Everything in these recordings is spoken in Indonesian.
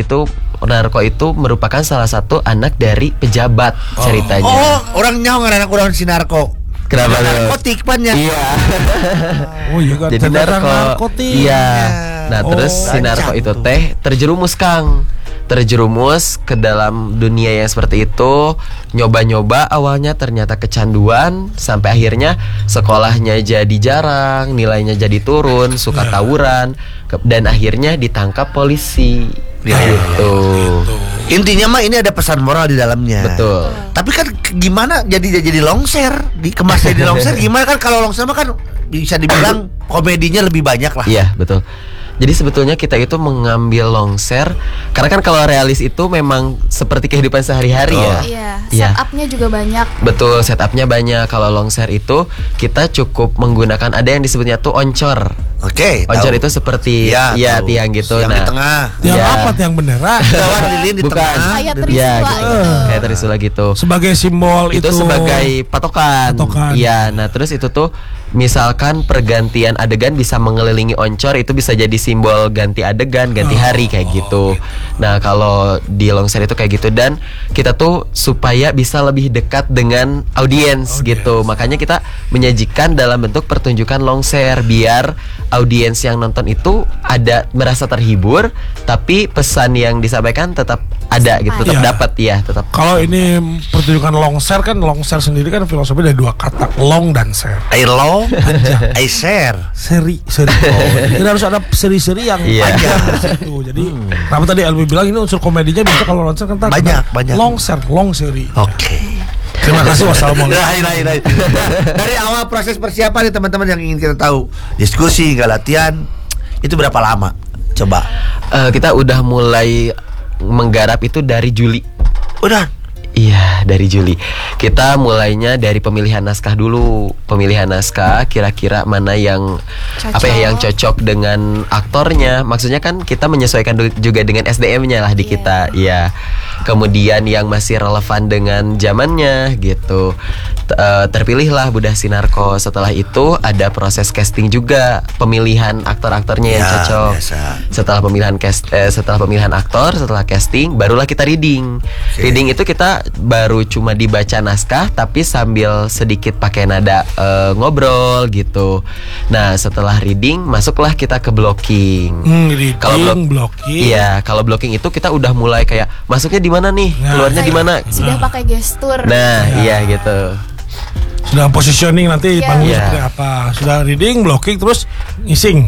itu Narko itu merupakan salah satu anak dari pejabat ceritanya. Oh, orang nyaho ngaranna urang si Narko. Kenapa tuh? Narkotik pannya. Iya. Oh iya kan. Jadi narkotik. Iya. Nah, terus si Narko rancang itu tuh. terjerumus Kang. Terjerumus ke dalam dunia yang seperti itu, nyoba-nyoba awalnya ternyata kecanduan, sampai akhirnya sekolahnya jadi jarang, nilainya jadi turun, suka tawuran, dan akhirnya ditangkap polisi. Gitu. Intinya mah ini ada pesan moral di dalamnya. Betul. Tapi kan gimana jadi longser, dikemas jadi longser gimana kan kalau longser mah kan bisa dibilang komedinya lebih banyak lah. Iya, betul. Jadi sebetulnya kita itu mengambil longser karena kan kalau realis itu memang seperti kehidupan sehari-hari ya. Iya, Iya. setupnya juga banyak. Betul, setupnya banyak. Kalau longser itu kita cukup menggunakan ada yang disebutnya tuh oncor. Oke. Oncor itu seperti ya tiang gitu. Yang di tengah. Yang Ya. apa tiang bendera? Jalan lilin di Bukan. tengah. Kayak Dan- Trisula Iya, gitu. gitu. Kayak Trisula gitu. Sebagai simbol Itu sebagai patokan. Patokan. Iya, nah terus itu tuh misalkan pergantian adegan bisa mengelilingi oncor, itu bisa jadi simbol ganti adegan, ganti hari kayak gitu. Nah, kalau di longser itu kayak gitu, dan kita tuh supaya bisa lebih dekat dengan audiens gitu. Makanya kita menyajikan dalam bentuk pertunjukan longser biar audiens yang nonton itu ada merasa terhibur, tapi pesan yang disampaikan tetap ada gitu, tetap Iya. dapat ya, tetap. Kalau ini pertunjukan longser kan, longser sendiri kan filosofi dari dua kata, long dan ser. I love, I share. Seri. Jadi harus ada seri-seri yang Iya. panjang di situ. Jadi kenapa tadi Alwi bilang ini unsur komedinya bisa kalau longser kan Banyak. Longser, long seri. Oke. Terima kasih, wassalamualaikum. Right. Dari awal proses persiapan nih teman-teman yang ingin kita tahu, diskusi hingga latihan itu berapa lama? Coba. Kita udah mulai menggarap itu dari Juli. Udah. Iya, dari Juli. Kita mulainya dari pemilihan naskah dulu. Pemilihan naskah kira-kira mana yang yang cocok dengan aktornya. Maksudnya kan kita menyesuaikan juga dengan SDM-nya lah di kita. Iya. Kemudian yang masih relevan dengan zamannya gitu. Terpilihlah Budah Sinarko. Setelah itu ada proses casting juga, pemilihan aktor-aktornya yang Ya, cocok. biasa. Setelah pemilihan aktor, setelah casting, barulah kita reading. Reading itu kita baru cuma dibaca naskah, tapi sambil sedikit pakai nada ngobrol gitu. Nah, setelah reading, masuklah kita ke blocking. Reading, Kalau blocking. Iya, kalau blocking itu kita udah mulai kayak masuknya di mana nih, Nah. keluarnya di mana. Sudah pakai gestur. Nah, iya gitu. Sudah positioning nanti Iya. panggung Iya. seperti apa. Sudah reading, blocking, terus ngising.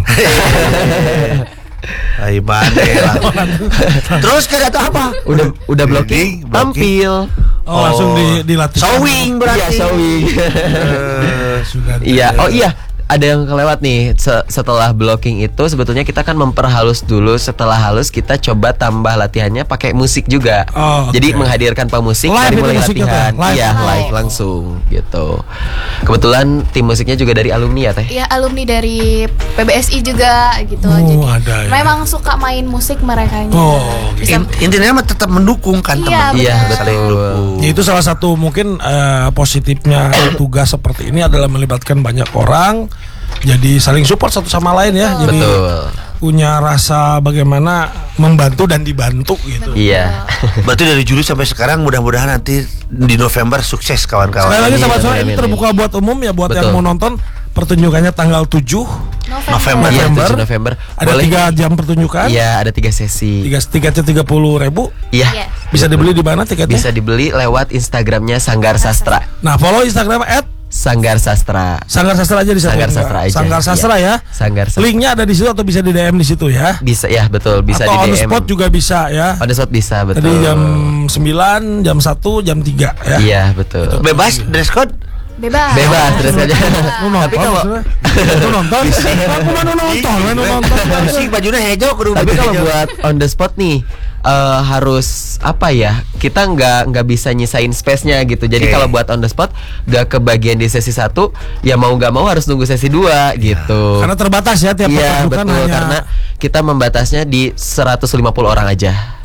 Ay, lah. Terus kayak atau apa? Udah blocking, Reading, tampil. Oh, langsung dilatih. Showing Iya, berarti. showing. Sudah. Iya, oh iya, ada yang kelewat nih. Setelah blocking itu sebetulnya kita kan memperhalus dulu. Setelah halus kita coba tambah latihannya pakai musik juga. Oh, oke. Jadi menghadirkan pemusik Live dari itu mulai musiknya latihan. tuh, live. Iya, live Live. langsung gitu. Kebetulan tim musiknya juga dari alumni ya, Teh. Iya, alumni dari PBSI juga gitu. Oh, Jadi ada ya. memang suka main musik merekanya. Oh, Bisa. Intinya mah tetap mendukung kan Iya, teman. Iya, benar. betul. Ya, itu salah satu mungkin positifnya tugas seperti ini adalah melibatkan banyak orang. Jadi saling support satu sama lain ya. Jadi Betul. punya rasa bagaimana membantu dan dibantu gitu. Iya. Berarti dari Juli sampai sekarang mudah-mudahan nanti di November sukses kawan-kawan. Sekali lagi Amin, sahabat sore, amin, ini amin. terbuka buat umum ya, buat Betul. yang mau nonton. Pertunjukannya tanggal 7 November. Iya, November. 7 November. Ada 3 jam pertunjukan. Iya, ada 3 sesi. Tiketnya 30.000. Iya. Iya. Bisa dibeli di mana tiketnya? Bisa dibeli lewat Instagramnya Sanggar Sastra. Nah, follow Instagram Sanggar Sastra. @Sanggar Sastra aja di sana. Sanggar Sastra aja. Sanggar Sastra Iya. ya. Sanggar Sastra. Linknya ada di situ atau bisa di DM di situ ya. Bisa ya, betul, bisa atau di on the DM. spot juga bisa ya. On the spot bisa, betul. Tadi jam 9, jam 1, jam 3 ya. Iya, betul. Bebas dress code? Bebas. Bebas terus aja. Lu nonton Tapi kalau Lu nonton? Aku mana nonton. Sih bajunya hejo kudu tapi baju kalau hejo. buat on the spot nih harus apa ya? Kita nggak bisa nyisain space-nya gitu. Jadi Oke. kalau buat on the spot nggak kebagian di sesi 1, ya mau nggak mau harus nunggu sesi 2 gitu. Karena terbatas ya tiap Iya, pertunjukan betul, hanya karena kita membatasnya di 150 orang aja.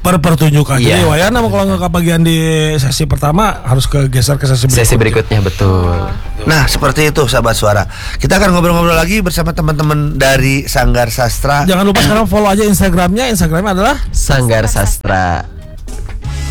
pertunjukan. Iya. Jadi Wayana kalau nggak kebagian di sesi pertama harus geser ke sesi berikutnya. Sesi berikutnya betul. Nah, seperti itu sahabat suara. Kita akan ngobrol-ngobrol lagi bersama teman-teman dari Sanggar Sastra. Jangan lupa sekarang follow aja Instagramnya. Instagramnya adalah Sanggar Sastra.